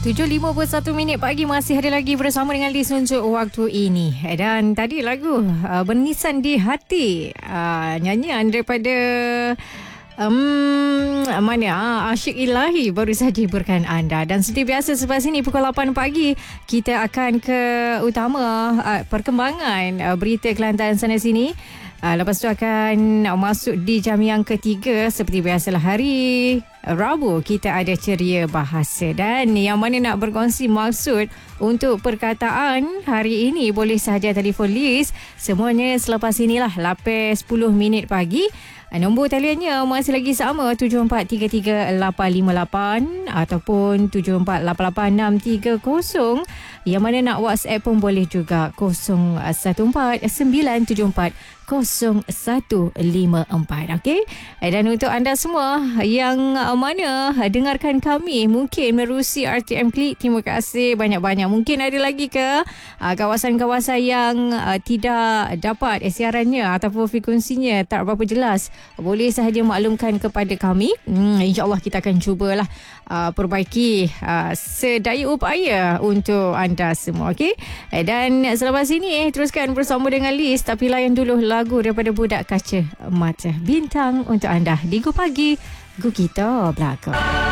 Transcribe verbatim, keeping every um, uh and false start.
tujuh lima puluh satu minit pagi masih ada lagi bersama dengan Liz untuk waktu ini. Dan tadi lagu uh, Bernisan di Hati, uh, nyanyian daripada um, mana uh, Asyik Ilahi baru saja hiburkan anda. Dan seperti biasa selepas ini pukul lapan pagi kita akan ke utama uh, perkembangan uh, berita Kelantan sana sini. Uh, lepas tu akan masuk di jam yang ketiga. Seperti biasalah hari Rabu kita ada ceria bahasa. Dan yang mana nak berkongsi maksud untuk perkataan hari ini boleh sahaja telefon Liz. Semuanya selepas inilah lapan sepuluh minit pagi. Nombor taliannya masih lagi sama tujuh empat tiga tiga lapan lima lapan ataupun tujuh empat lapan lapan enam tiga kosong. Yang mana nak WhatsApp pun boleh juga kosong satu empat sembilan tujuh empat kosong satu lima empat. Okey. Dan untuk anda semua yang mana dengarkan kami mungkin menerusi R T M Klik, terima kasih banyak-banyak. Mungkin ada lagi ke kawasan-kawasan yang tidak dapat siarannya ataupun frekuensinya tak berapa jelas, boleh sahaja maklumkan kepada kami. Hmm, InsyaAllah kita akan cubalah uh, perbaiki uh, sedaya upaya untuk anda semua. Okey. Dan selepas ini teruskan bersama dengan Liz, tapi layan dulu lagu daripada Budak Kaca Mata Bintang untuk anda di Go Pagi Go Kita Belakang.